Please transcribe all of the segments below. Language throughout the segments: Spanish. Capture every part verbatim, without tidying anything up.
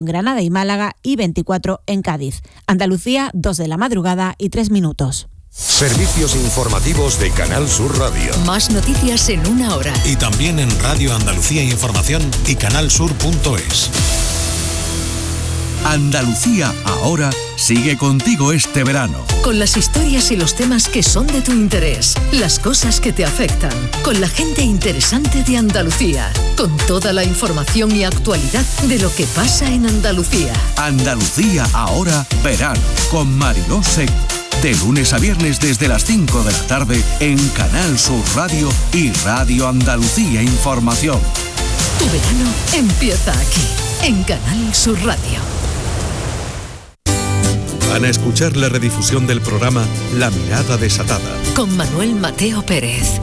Granada y Málaga y veinticuatro en Cádiz. Andalucía, dos de la madrugada y tres minutos. Servicios informativos de Canal Sur Radio. Más noticias en una hora. Y también en Radio Andalucía Información y canalsur punto es. Andalucía Ahora sigue contigo este verano. Con las historias y los temas que son de tu interés, las cosas que te afectan, con la gente interesante de Andalucía, con toda la información y actualidad de lo que pasa en Andalucía. Andalucía Ahora Verano, con Mariló Seco. De lunes a viernes desde las cinco de la tarde en Canal Sur Radio y Radio Andalucía Información. Tu verano empieza aquí, en Canal Sur Radio. Van a escuchar la redifusión del programa La Mirada Desatada, con Manuel Mateo Pérez.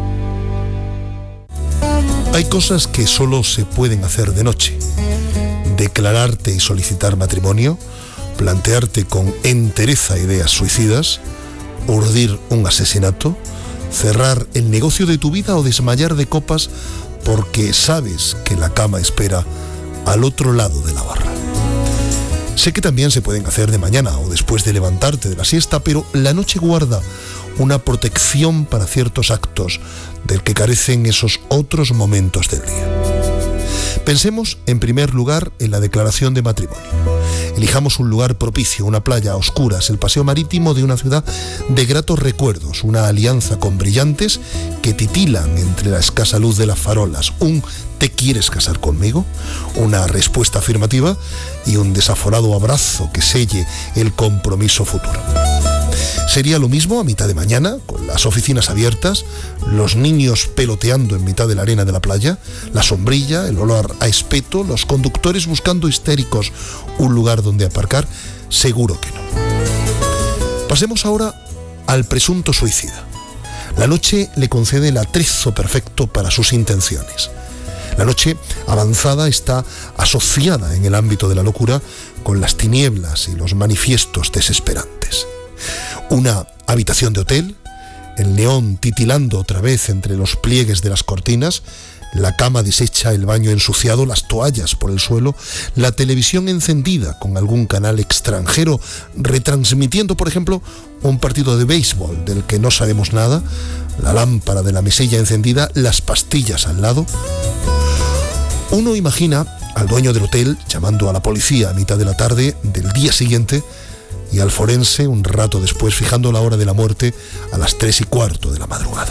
Hay cosas que solo se pueden hacer de noche. Declararte y solicitar matrimonio, plantearte con entereza ideas suicidas, urdir un asesinato, cerrar el negocio de tu vida o desmayar de copas porque sabes que la cama espera al otro lado de la barra. Sé que también se pueden hacer de mañana o después de levantarte de la siesta, pero la noche guarda una protección para ciertos actos del que carecen esos otros momentos del día. Pensemos en primer lugar en la declaración de matrimonio. Elijamos un lugar propicio, una playa a oscuras, el paseo marítimo de una ciudad de gratos recuerdos, una alianza con brillantes que titilan entre la escasa luz de las farolas, un ¿te quieres casar conmigo?, una respuesta afirmativa y un desaforado abrazo que selle el compromiso futuro. Sería lo mismo a mitad de mañana, con las oficinas abiertas, los niños peloteando en mitad de la arena de la playa, la sombrilla, el olor a espeto, los conductores buscando histéricos un lugar donde aparcar. Seguro que no. Pasemos ahora al presunto suicida. La noche le concede el atrezo perfecto para sus intenciones. La noche avanzada está asociada en el ámbito de la locura con las tinieblas y los manifiestos desesperantes. Una habitación de hotel, el neón titilando otra vez entre los pliegues de las cortinas, la cama deshecha, el baño ensuciado, las toallas por el suelo, la televisión encendida con algún canal extranjero retransmitiendo, por ejemplo, un partido de béisbol del que no sabemos nada, la lámpara de la mesilla encendida, las pastillas al lado. Uno imagina al dueño del hotel llamando a la policía a mitad de la tarde del día siguiente y al forense un rato después fijando la hora de la muerte a las tres y cuarto de la madrugada.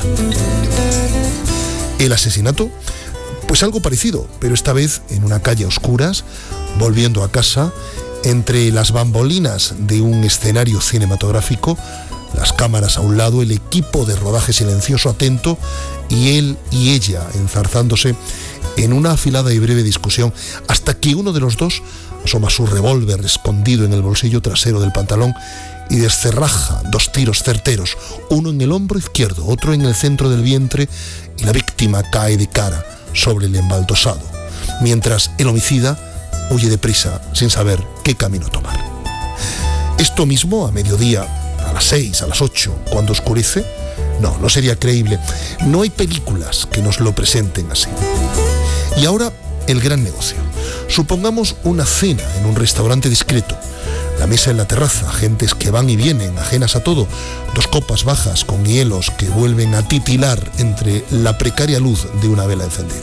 El asesinato, pues algo parecido, pero esta vez en una calle a oscuras, volviendo a casa, entre las bambolinas de un escenario cinematográfico, las cámaras a un lado, el equipo de rodaje silencioso atento y él y ella enzarzándose en una afilada y breve discusión hasta que uno de los dos asoma su revólver escondido en el bolsillo trasero del pantalón y descerraja dos tiros certeros, uno en el hombro izquierdo, otro en el centro del vientre, y la víctima cae de cara sobre el embaldosado, mientras el homicida huye deprisa sin saber qué camino tomar. Esto mismo a mediodía, a las seis, a las ocho, cuando oscurece, no, no sería creíble. No hay películas que nos lo presenten así. Y ahora, el gran negocio. Supongamos una cena en un restaurante discreto. La mesa en la terraza, gentes que van y vienen, ajenas a todo, dos copas bajas con hielos que vuelven a titilar entre la precaria luz de una vela encendida.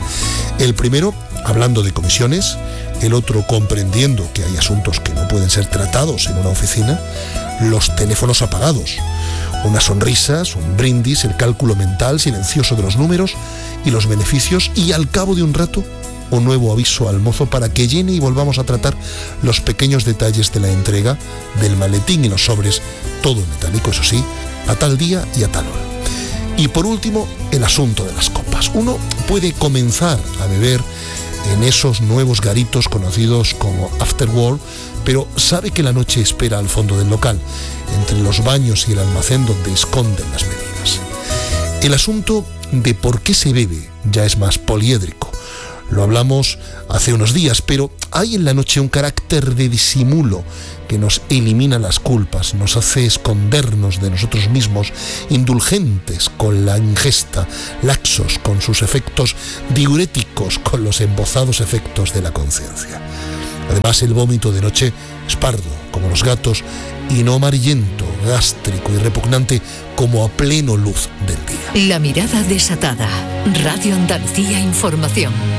El primero, hablando de comisiones, el otro comprendiendo que hay asuntos que no pueden ser tratados en una oficina, los teléfonos apagados, unas sonrisas, un brindis, el cálculo mental silencioso de los números y los beneficios, y al cabo de un rato, un nuevo aviso al mozo para que llene y volvamos a tratar los pequeños detalles de la entrega del maletín y los sobres, todo metálico, eso sí, a tal día y a tal hora. Y por último, el asunto de las copas. Uno puede comenzar a beber en esos nuevos garitos conocidos como after work, pero sabe que la noche espera al fondo del local, entre los baños y el almacén donde esconden las bebidas. El asunto de por qué se bebe ya es más poliédrico. Lo hablamos hace unos días, pero hay en la noche un carácter de disimulo que nos elimina las culpas, nos hace escondernos de nosotros mismos, indulgentes con la ingesta, laxos con sus efectos diuréticos, con los embozados efectos de la conciencia. Además, el vómito de noche es pardo, como los gatos, y no amarillento, gástrico y repugnante como a pleno luz del día. La mirada desatada. Radio Andalucía Información.